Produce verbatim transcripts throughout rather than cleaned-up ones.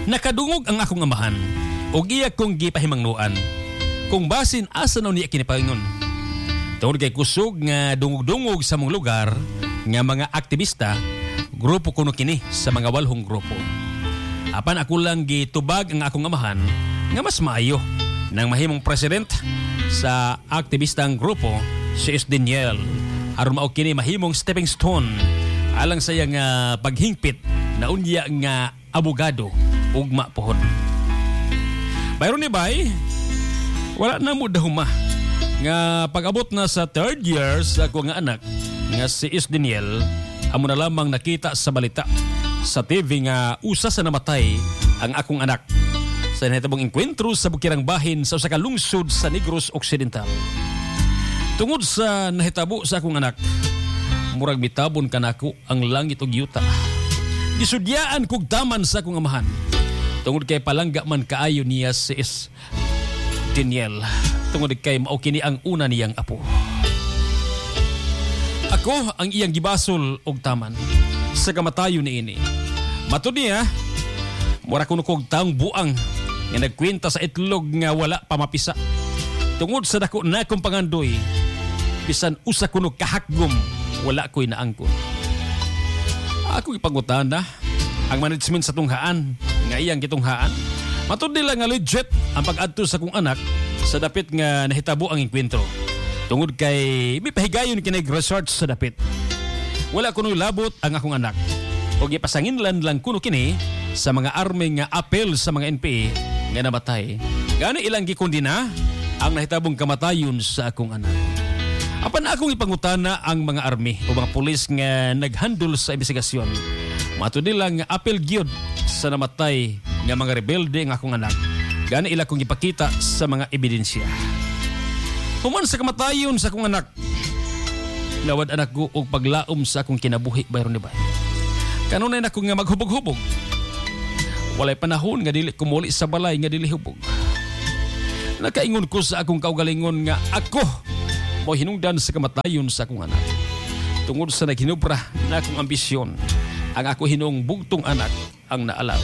Nakadungog ang akong amahan ug iya kong gipahimangnuan kung basin asa na niya kinipaingon. Tungod kay kusog nga dungog-dungog sa mong lugar nga mga aktivista, grupo kuno kini sa mga walhong grupo. Apan ako lang gitubag ang akong amahan nga mas maayo nang mahimong president sa aktivistang grupo si S. Daniel aron mao kini mahimong stepping stone alang sa iyang uh, paghingpit na unya nga abogado ugma pohon. Bayron ni bay, wala na mo dahuma nga pag-abot na sa third year sa ako nga anak nga si S. Daniel, amo na lamang nakita sa balita sa T V nga usa sa namatay ang akong anak sa nahitabong engkwentro sa bukirang bahin sa usa ka lungsod sa Negros Occidental. Tungod sa nahitabo sa akong anak, murag mitabon kanako ang langit ug yuta. Gisudyaan kog daman sa akong amahan. Tungod kay palangga man kaayo niya si S. Daniel. Tungod kay mao kini ang una niyang apo. Ako ang iyang gibasol og taman sa kamatayon niini. Matud niya, mura kuno kog taong buang nga nagkwenta sa itlog nga wala pamapisa. Tungod sa dako na kong pangandoy, bisan usa kuno kahakgom, wala ko'y naangkon. Ako ipangutan na ang management sa tunghaan nga iyang gitunghaan. Matud nila nga legit ang pag-adto sa kong anak sa dapit nga nahitabo ang engkwentro. Tungod kay may pahigayon kinay resort sa dapit. Wala kuno labot ang akong anak. O gipasanginlan lang kuno kini sa mga army nga apel sa mga N P A nga namatay. Gani ilang gikondina ang nahitabong kamatayon sa akong anak. Apan akong ipangutana ang mga army o mga pulis nga naghandle sa investigasyon. Matud nila nga apel gyud sa namatay nga mga rebelde ang akong anak. Gani ila kong ipakita sa mga ebidensya. Human sa kamatayon sa akong anak, nawad anak ko og paglaom sa akong kinabuhi bayron ni bay. Kanunay na ko nga maghubog-hubog. Walay panahon nga dili kumuli sa balay nga dili hubog. Nakaingon ko sa akong kaugalingon nga ako mo hinungdan sa kamatayon sa akong anak. Tungod sa naghinubra na akong ambisyon, ang ako hinung bugtong anak ang naalaw.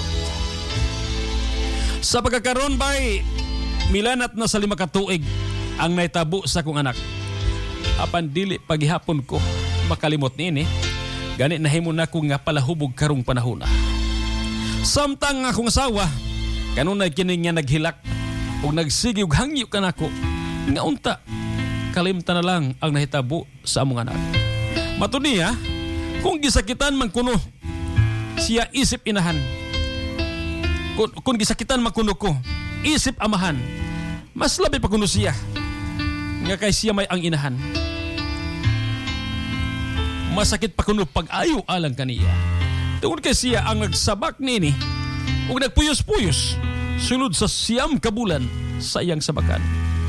Sa pagkakaroon bay, milanat na sa lima ka tuig ang naitabo sa akong anak. Apan dili paghihapon ko makalimot niini. Gani nahimo na ko nga palahubog karong panahon na. Samtang akong asawa, kanunay kini nga naghilak o nagsigi og hangyo kanako nga unta kalimtan na lang ang nahitabo sa among anak. Matud niya, kung gisakitan man kuno siya isip inahan. Kung, kung gisakitan man kuno ko isip amahan, mas labi pa kuno siya nga kay siya may ang inahan. Masakit pa kuno pag-ayo alang kaniya. Tungod kay siya ang nagsabak nini ug nagpuyos-puyos sulod sa siyam ka bulan sa iyang sabakan.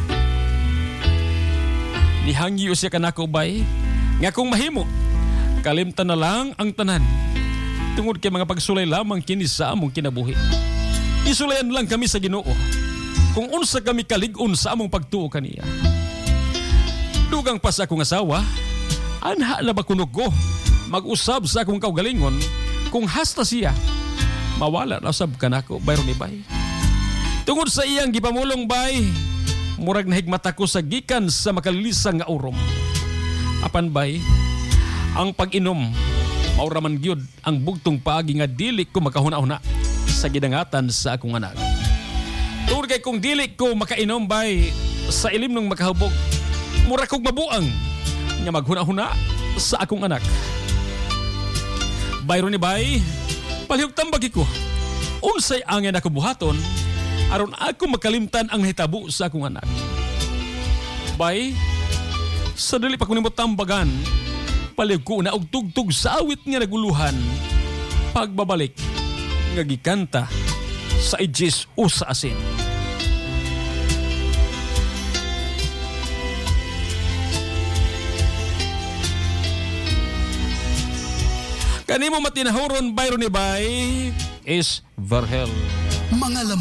Nihangyo siya kanako bay nga kung mahimo kalimtan na lang ang tanan. Tungod kay mga pagsulay lamang kini sa among kinabuhi. Isulayan lang kami sa Ginoo kung unsa kami kalig-on sa among pagtuo kaniya. Dugang pa sa akong asawa, anha na ba kuno ko mag-usab sa akong kaugalingon kung hasta siya mawala na sab kanako bayron ni bay. Tungod sa iyang gipamulong bay, murag nahigmata ko sa gikan sa makalilisang nga urom. Apan bay, ang pag-inom maura man gyud ang bugtong paagi nga dili ko makahuna-huna sa gidangatan sa akong anak. Tungod kay kung dili ko makainom bay sa ilim ng makahubog, mura kog mabuang nga maghuna-huna sa akong anak. Bayron ni bay, palihog tambagi ko. Unsay angin ako buhaton aron ako makalimtan ang hitabo sa akong anak. Bay, sa dili pa ko nimot tambagan, palihog ko na og tugtog sa awit nga naguluhan. Pagbabalik nga gikanta sa ijis o sa asin. Kanimo matinahuron bayron ni bay is Verhel. Mga